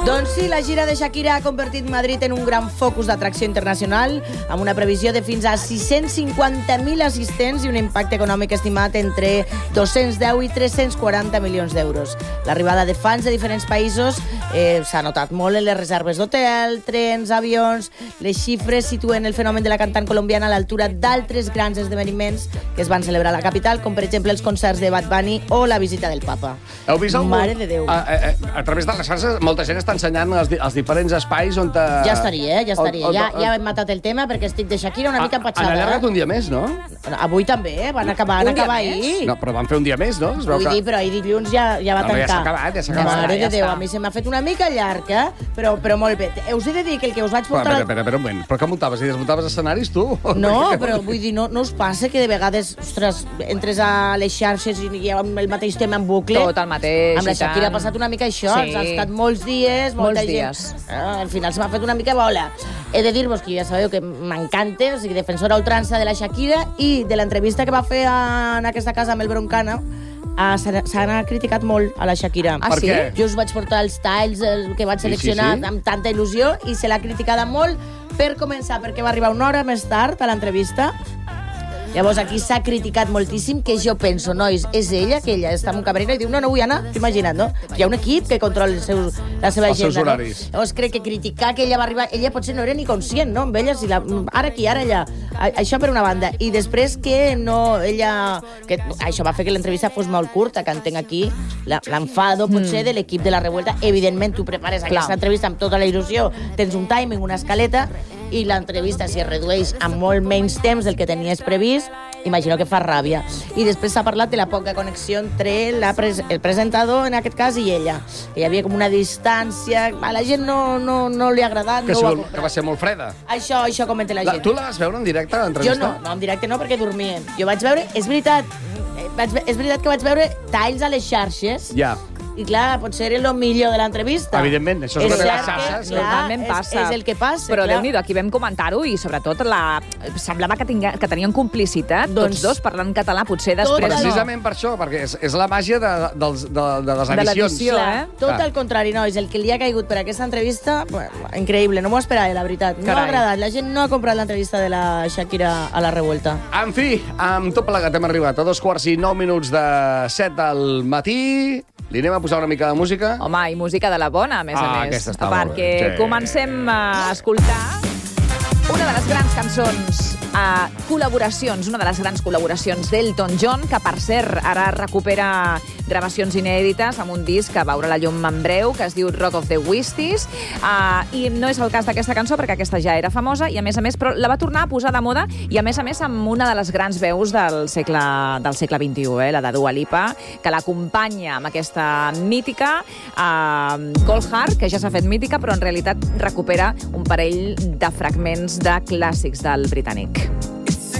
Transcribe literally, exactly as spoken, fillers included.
Doncs sí, la gira de Shakira ha convertit Madrid en un gran focus d'atracció internacional, amb una previsió de fins a sis-cents cinquanta mil assistents i un impacte econòmic estimat entre dos-cents deu i tres-cents quaranta milions d'euros. L'arribada de fans de diferents països eh, s'ha notat molt en les reserves d'hotel, trens, avions. Les xifres situen el fenomen de la cantant colombiana a l'altura d'altres grans esdeveniments que es van celebrar a la capital, com per exemple els concerts de Bad Bunny o la visita del Papa. Heu vist algú? Mare de Déu. A, a, a través de les xarxes, molta gent està ensenyant els, els diferents espais on... Te... Ja estaria, eh? Ja estaria. On, on, ja, on... ja hem matat el tema perquè estic de Shakira una mica empatxada. Han allargat un dia més, no? Avui també, eh? Van acabar, van acabar ahir. No, però van fer un dia més, no? Es veu Vull que... dir, però ahir dilluns ja, ja va no, no, tancar. ja s'ha acabat, ja s'ha acabat. Mare ja de Déu, està. a mi se m'ha fet una mica llarg, eh? Però, però molt bé. Us he de dir que el que us vaig Però, portar... espera, espera, espera un moment. Però què muntaves? I desmuntaves escenaris, tu? No, però vull dir, no, no us passa que de vegades, ostres, entres a les xarxes i hi ha el mateix tema en bucle? Tot el mateix, Amb la i Shakira tant. ha passat una mica això. Sí. Ens ha estat molts dies, molta Molts gent... dies. Ah, al final se m'ha fet una mica bola. He de dir-vos que ja sabeu que m'encanta, o sigui, defensora ultrança de la Shakira, i de l'entrevista que va fer en aquesta casa amb el Broncano, ah, s'ha criticat molt a la Shakira. Ah, Per sí? què? Jo us vaig portar els tiles el que vaig Sí, sí, seleccionar sí. amb tanta il·lusió i se l'ha criticada molt per començar, perquè va arribar una hora més tard a l'entrevista. Llavors aquí s'ha criticat moltíssim, que jo penso, nois, és ella, que ella està amb un camerino i diu, no, no vull anar, t'imagina't, no? Hi ha un equip que controla els seus, la seva Els seus agenda, horaris. no? Llavors crec que criticar que ella va arribar, ella potser no era ni conscient, no? Amb ella, si la, ara aquí, ara allà. A- Això per una banda. I després que no, ella... Que, això va fer que l'entrevista fos molt curta, que entenc aquí la- l'enfado, potser, de l'equip de la Revuelta. Evidentment, tu prepares Clar. aquesta entrevista amb tota la il·lusió, tens un timing, una escaleta, i l'entrevista si es redueix a molt menys temps del que tenies previst, imagino que fa ràbia. I després s'ha parlat de la poca connexió entre la pres el presentador, en aquest cas, i ella. Que hi havia com una distància... A la gent no, no, no li ha agradat, Que, no ho ha sigut, que va comprat. ser molt freda. Això, això comenta la La, gent. tu la vas veure en directe, Jo l'entrevista? no, no, en directe no, perquè dormíem. Jo vaig veure, és veritat, eh, vaig, ve- és veritat que vaig veure talls a les xarxes, Ja. i clar, potser era el millor de l'entrevista. Evidentment, això és el que cert passa, que, saps? clar, Normalment és- passa. És el que passa, Però clar. Déu-n'hi-do, aquí vam comentar-ho i sobretot la... semblava que, tinga... que tenien complicitat, Doncs- tots dos parlant català, potser després... Tota no. Precisament per això, perquè és, és la màgia de, dels, de, de les De edicions. l'edició, Clar, eh? tot Clar. el contrari, nois. El que li ha caigut per aquesta entrevista, bueno, increïble, no m'ho esperava, la veritat. No Carai. ha agradat, la gent no ha comprat l'entrevista de la Shakira a la Revuelta. En fi, amb tot plegat hem arribat a dos quarts i nou minuts de set del matí. Li anem a posar una mica de música? Home, i música de la bona, a més Ah, a més. aquesta està molt perquè bé. Sí. comencem a escoltar una de les grans cançons, a col·laboracions, una de les grans col·laboracions d'Elton John, que per cert ara recupera gravacions inèdites amb un disc que veurà la llum en breu, que es diu Rock of the Wisties, uh, i no és el cas d'aquesta cançó perquè aquesta ja era famosa i a més a més però la va tornar a posar de moda i a més a més amb una de les grans veus del segle, del segle vint-i-u, eh, la de Dua Lipa, que l'acompanya amb aquesta mítica uh, Cold Heart, que ja s'ha fet mítica però en realitat recupera un parell de fragments de clàssics del britànic.